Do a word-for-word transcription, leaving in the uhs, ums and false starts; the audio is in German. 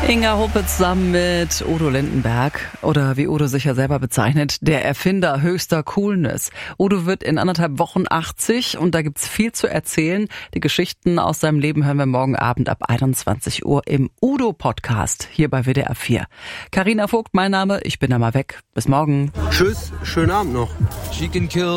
Inga Hoppe zusammen mit Udo Lindenberg oder wie Udo sich ja selber bezeichnet, der Erfinder höchster Coolness. Udo wird in anderthalb Wochen achtzig und da gibt's viel zu erzählen. Die Geschichten aus seinem Leben hören wir morgen Abend ab einundzwanzig Uhr im Udo-Podcast hier bei W D R vier. Carina Vogt, mein Name, ich bin da mal weg. Bis morgen. Tschüss, schönen Abend noch. She can kill